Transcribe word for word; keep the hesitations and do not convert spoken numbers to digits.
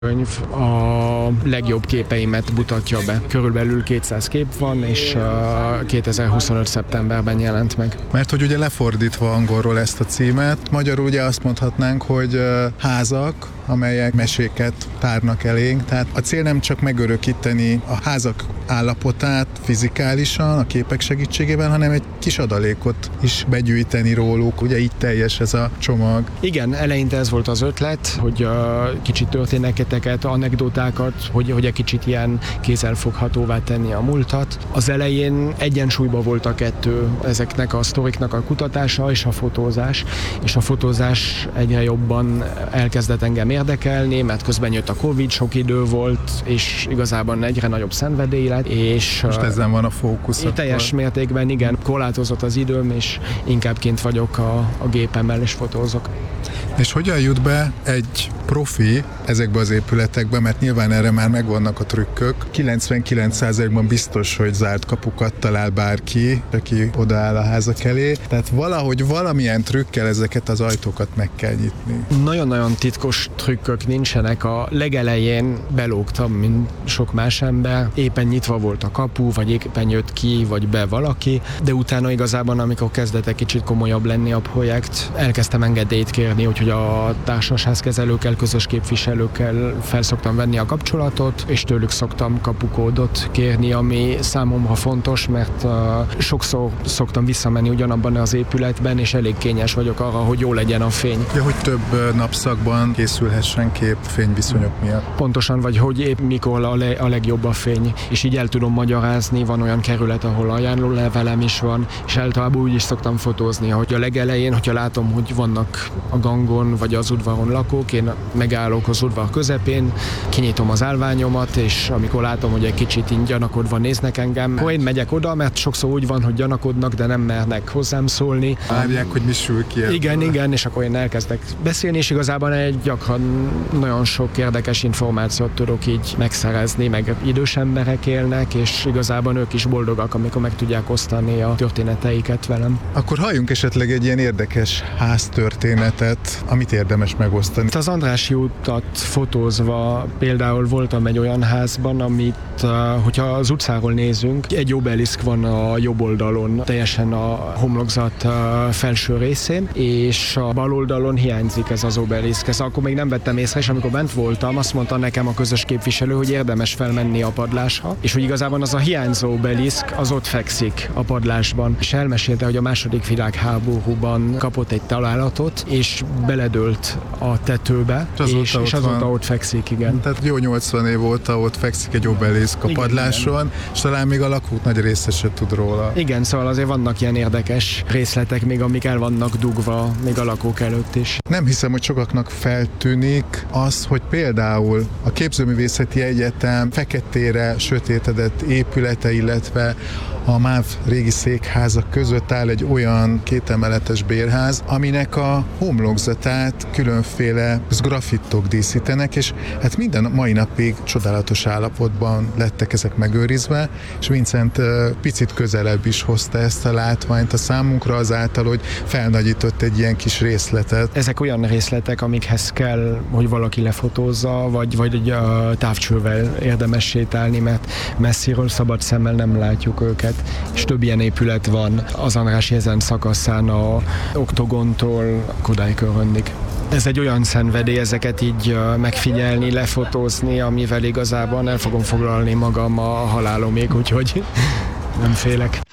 könyv a legjobb képeimet mutatja be. Körülbelül kétszáz kép van, és kétezer-huszonöt szeptemberben jelent meg. Mert hogy ugye lefordítva angolról ezt a címet, magyarul ugye azt mondhatnánk, hogy házak, amelyek meséket tárnak elénk. Tehát a cél nem csak megörökíteni a házak állapotát fizikálisan, a képek segítségével, hanem egy kis adalékot is begyűjteni róluk. Ugye így teljes ez a csomag. Igen, eleinte ez volt az ötlet, hogy uh, kicsit történeteket, anekdotákat, hogy, hogy egy kicsit ilyen kézzelfoghatóvá tenni a múltat. Az elején egyensúlyban volt a kettő, ezeknek a sztoriknak a kutatása és a fotózás, és a fotózás egyre jobban elkezdett engem érdekelni, mert közben jött a Covid, sok idő volt, és igazából egyre nagyobb szenvedély lett, és most ezen van a fókusz. Teljes mértékben, igen, korlátozott az időm, és inkább kint vagyok a, a gépemmel, és fotózok. És hogyan jut be egy profi ezekbe az épületekbe, mert nyilván erre már megvannak a trükkök. kilencvenkilenc százalékban biztos, hogy zárt kapukat talál bárki, aki odaáll a házak elé. Tehát valahogy valamilyen trükkel ezeket az ajtókat meg kell nyitni. Nagyon-nagyon titkos trükkök nincsenek. A legelején belógtam, mint sok más ember. Éppen nyitva volt a kapu, vagy éppen jött ki, vagy be valaki, de utána igazából, amikor kezdett egy kicsit komolyabb lenni a projekt, elkezdtem engedélyt kérni, úgyhogy a társasházkezelőkkel, közös képviselőkkel felszoktam venni a kapcsolatot, és tőlük szoktam kapukódot kérni, ami számomra fontos, mert uh, sokszor szoktam visszamenni ugyanabban az épületben, és elég kényes vagyok arra, hogy jó legyen a fény. Ja, hogy több napszakban készülhessen kép fényviszonyok miatt. Pontosan, vagy hogy épp mikor a, le, a legjobb a fény, és így el tudom magyarázni, van olyan kerület, ahol ajánlólevelem is van, és általában úgy is szoktam fotózni, hogy a legelején, hogyha látom, hogy vannak a gangon, vagy az udvaron lakók, én megállok az udvar közepén, kinyitom az állványomat, és amikor látom, hogy egy kicsit így gyanakodva néznek engem, akkor én megyek oda, mert sokszor úgy van, hogy gyanakodnak, de nem mernek hozzám szólni. Várják, hogy mi sül ki ebből. Igen, igen, és akkor én elkezdek beszélni, és igazából egy gyakran nagyon sok érdekes információt tudok így megszerezni, meg idős emberek élnek, és igazából ők is boldogak, amikor meg tudják osztani a történeteiket velem. Akkor halljunk esetleg egy ilyen érdekes háztörténetet, amit érdemes megosztani. Az Andrássy utat fotózva például voltam egy olyan házban, amit, hogyha az utcáról nézünk, egy obeliszk van a jobb oldalon, teljesen a homlokzat felső részén, és a bal oldalon hiányzik ez az obeliszk. Ez akkor még nem vettem észre, és amikor bent voltam, azt mondta nekem a közös képviselő, hogy érdemes felmenni a padlásra, és hogy igazából az a hiányzó obeliszk az ott fekszik a padlásban. És elmesélte, hogy a második világháborúban kapott egy találatot, és beledőlt a tetőbe, és azóta, és, ott, és azóta ott fekszik, igen. Tehát jó nyolcvan év óta ott fekszik egy obeliszk a igen, padláson, igen. És talán még a lakók nagy része se tud róla. Igen, szóval azért vannak ilyen érdekes részletek még, amik el vannak dugva még a lakók előtt is. Nem hiszem, hogy sokaknak feltűnik az, hogy például a Képzőművészeti Egyetem feketére sötétedett épülete, illetve a MÁV régi székházak között áll egy olyan kétemeletes bérház, aminek a homlokzatát különféle grafittok díszítenek, és hát minden mai napig csodálatos állapotban lettek ezek megőrizve, és Vincent picit közelebb is hozta ezt a látványt a számunkra azáltal, hogy felnagyított egy ilyen kis részletet. Ezek olyan részletek, amikhez kell, hogy valaki lefotózza, vagy, vagy egy uh, távcsővel érdemes sétálni, mert messziről szabad szemmel nem látjuk őket. És több ilyen épület van az Andrássy ezen szakaszán, a Oktogontól Kodály köröndig. Ez egy olyan szenvedély, ezeket így megfigyelni, lefotózni, amivel igazából el fogom foglalni magam a halálomig, úgyhogy nem félek.